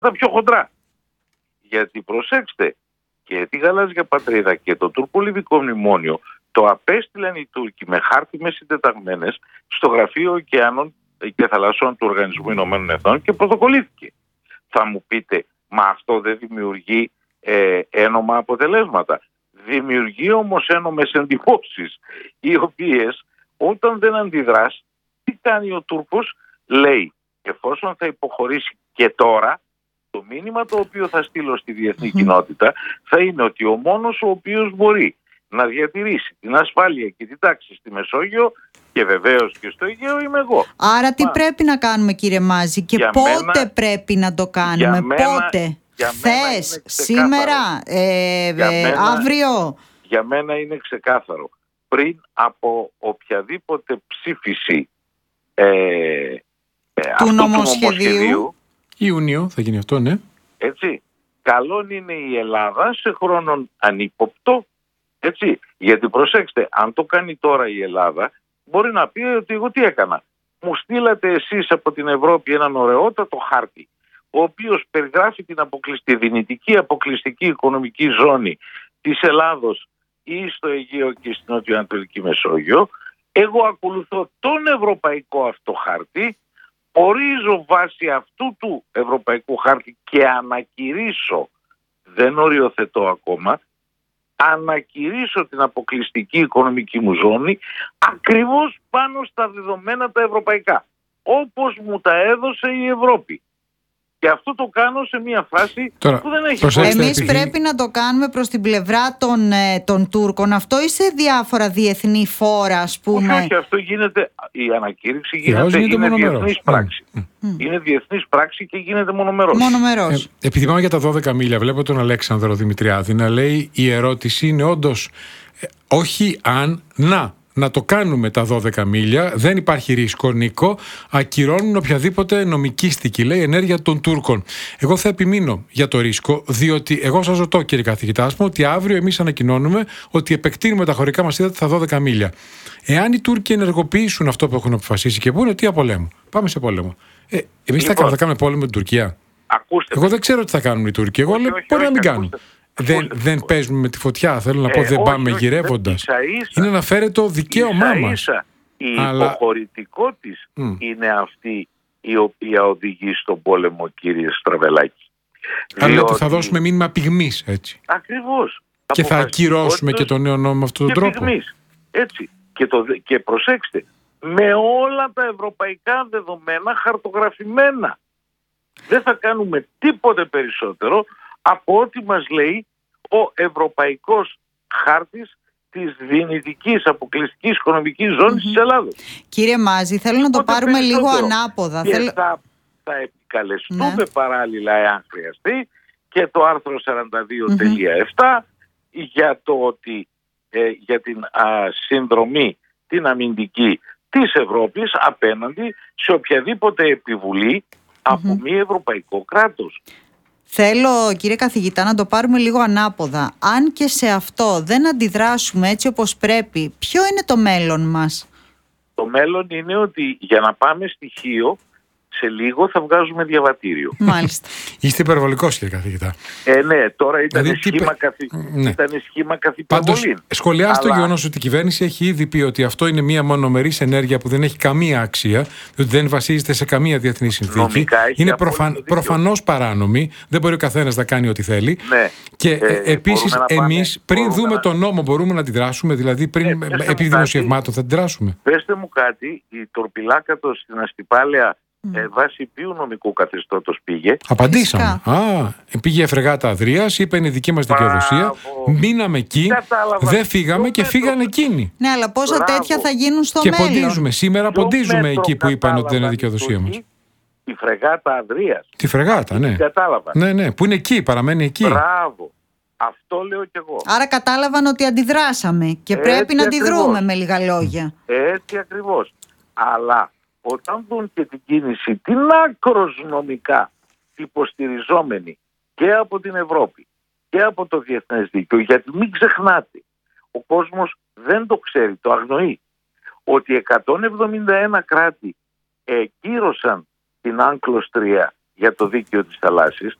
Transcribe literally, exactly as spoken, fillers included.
τα πιο χοντρά. Γιατί προσέξτε, και τη Γαλάζια Πατρίδα και το τουρκο-λιβικό μνημόνιο το απέστειλαν οι Τούρκοι με χάρτιμες συντεταγμένες στο Γραφείο Ωκεανών και Θαλασσών του Οργανισμού Ηνωμένων Εθνών και πρωτοκολλήθηκε. Θα μου πείτε, μα αυτό δεν δημιουργεί ε, ένομα αποτελέσματα? Δημιουργεί όμως ένομες εντυπώσεις, οι οποίες όταν δεν αντιδράς, τι κάνει ο Τούρκος? Λέει, εφόσον θα υποχωρήσει και τώρα, το μήνυμα το οποίο θα στείλω στη διεθνή mm-hmm. κοινότητα θα είναι ότι ο μόνος ο οποίος μπορεί να διατηρήσει την ασφάλεια και την τάξη στη Μεσόγειο και βεβαίως και στο Αιγαίο είμαι εγώ. Άρα τι Μα, πρέπει να κάνουμε, κύριε Μάζη, και πότε μένα, πρέπει να το κάνουμε? Μένα, πότε? Χθες, σήμερα, ε, ε, μένα, αύριο? Για μένα είναι ξεκάθαρο. Πριν από οποιαδήποτε ψήφιση ε, ε, του νομοσχεδίου, Ιούνιο θα γίνει αυτό, ναι. Έτσι. Καλόν είναι η Ελλάδα σε χρόνον ανύποπτο. Έτσι. Γιατί προσέξτε, αν το κάνει τώρα η Ελλάδα, μπορεί να πει ότι εγώ τι έκανα? Μου στείλατε εσείς από την Ευρώπη έναν ωραιότατο χάρτη, ο οποίος περιγράφει την αποκλειστική, δυνητική αποκλειστική οικονομική ζώνη της Ελλάδος ή στο Αιγαίο και στην Νοτιοανατολική Μεσόγειο. Εγώ ακολουθώ τον ευρωπαϊκό αυτό χάρτη, ορίζω βάσει αυτού του ευρωπαϊκού χάρτη και ανακηρύσω, δεν οριοθετώ ακόμα, ανακηρύσω την αποκλειστική οικονομική μου ζώνη ακριβώς πάνω στα δεδομένα τα ευρωπαϊκά, όπως μου τα έδωσε η Ευρώπη. Και αυτό το κάνω σε μια φάση Τώρα, που δεν έχει... Εμείς επειδή... πρέπει να το κάνουμε προς την πλευρά των, ε, των Τούρκων αυτό ή σε διάφορα διεθνή φόρα, ας πούμε? Όχι, όχι, αυτό γίνεται, η ανακήρυξη γίνεται, είναι, είναι διεθνής πράξη. Mm. Mm. Είναι διεθνής πράξη και γίνεται μονομερός. μονομερός. Ε, επειδή πάμε για τα δώδεκα μίλια, βλέπω τον Αλέξανδρο Δημητριάδη να λέει η ερώτηση είναι όντως ε, όχι αν, να. Να το κάνουμε τα δώδεκα μίλια, δεν υπάρχει ρίσκο, Νίκο, ακυρώνουν οποιαδήποτε νομικίστικη, λέει, ενέργεια των Τούρκων. Εγώ θα επιμείνω για το ρίσκο, διότι εγώ σας ρωτώ, κύριε καθηγητά, ας πούμε, ότι αύριο εμείς ανακοινώνουμε ότι επεκτείνουμε τα χωρικά μας ύδατα στα δώδεκα μίλια. Εάν οι Τούρκοι ενεργοποιήσουν αυτό που έχουν αποφασίσει και πούνε τι πόλεμο, πάμε σε πόλεμο. Ε, εμείς λοιπόν, θα, θα κάνουμε πόλεμο με την Τουρκία? Ακούστε, εγώ δεν ξέρω τι θα κάνουν οι Τούρκοι. Εγώ λέω μπορεί να μην κάνουν. Δεν, δεν παίζουμε με τη φωτιά, θέλω να πω, ε, δεν όχι, πάμε γυρεύοντας. Είναι να φέρει το δικαίωμά μας. Η αλλά... υποχωρητικό της mm. είναι αυτή η οποία οδηγεί στον πόλεμο, κύριε Στραβελάκη. Αλλά διότι... θα δώσουμε μήνυμα πυγμής, έτσι. Ακριβώς. Και θα ακυρώσουμε και το νέο νόμο με αυτόν τον τρόπο. Πυγμής. Έτσι. Και, το... και προσέξτε, με όλα τα ευρωπαϊκά δεδομένα χαρτογραφημένα. Δεν θα κάνουμε τίποτε περισσότερο από ό,τι μας λέει ο ευρωπαϊκός χάρτης της δυνητικής αποκλειστικής οικονομικής ζώνης mm-hmm. της Ελλάδος. Κύριε Μάζη, θέλω να το πάρουμε λίγο ανάποδα. Και θέλω... θα, θα επικαλεστούμε ναι. παράλληλα, εάν χρειαστεί, και το άρθρο σαράντα δύο τελεία επτά mm-hmm. για το ότι ε, για την α, συνδρομή την αμυντική της Ευρώπης απέναντι σε οποιαδήποτε επιβουλή mm-hmm. από μη ευρωπαϊκό κράτος. Θέλω, κύριε καθηγητά, να το πάρουμε λίγο ανάποδα. Αν και σε αυτό δεν αντιδράσουμε έτσι όπως πρέπει, ποιο είναι το μέλλον μας? Το μέλλον είναι ότι για να πάμε στοιχείο, σε λίγο θα βγάζουμε διαβατήριο. Μάλιστα. Είστε υπερβολικός, κύριε καθηγητά. Ε, ναι, τώρα ήταν δηλαδή, σχήμα, καθη... ναι. ήταν σχήμα καθυπερβολή. Πάντως, σχολιάστε Αλλά... το γεγονός ότι η κυβέρνηση έχει ήδη πει ότι αυτό είναι μια μονομερής ενέργεια που δεν έχει καμία αξία, διότι δεν βασίζεται σε καμία διεθνή συνθήκη. Είναι προφαν... προφανώς παράνομη, δεν μπορεί ο καθένας να κάνει ό,τι θέλει. Ναι. Και ε, επίσης, εμείς πριν δούμε να... τον νόμο, μπορούμε να αντιδράσουμε, δηλαδή πριν, ε, επί δημοσιευμάτων, θα αντιδράσουμε. Πέστε μου κάτι, η τορπιλάκατος στην Αστυπάλαια. Mm. Ε, βάσει ποιου νομικού καθεστώτος πήγε? Απαντήσαμε. Α, πήγε η φρεγάτα Αδρίας, είπε είναι δική μας δικαιοδοσία. Μείναμε εκεί, Κατάλαβα. δεν φύγαμε και μέτρο... φύγανε εκείνοι. Ναι, αλλά πόσα Μπράβο. τέτοια θα γίνουν στο και μέλλον. Και ποντίζουμε. Σήμερα Ποιο ποντίζουμε εκεί που είπαν ότι δεν είναι δικαιοδοσία μας. Η φρεγάτα Αδρίας. Τη φρεγάτα, ναι. Κατάλαβα. Ναι, ναι, που είναι εκεί, παραμένει εκεί. Μπράβο. Αυτό λέω κι εγώ. Άρα κατάλαβαν ότι αντιδράσαμε και Έτσι πρέπει να αντιδρούμε με λίγα λόγια. Έτσι ακριβώς. Αλλά όταν δουν και την κίνηση την άκρως νομικά υποστηριζόμενη και από την Ευρώπη και από το διεθνές δίκαιο, γιατί μην ξεχνάτε, ο κόσμος δεν το ξέρει, το αγνοεί, ότι εκατόν εβδομήντα ένα κράτη εκύρωσαν την Άγκλος τρία για το δίκαιο της θαλάσσης,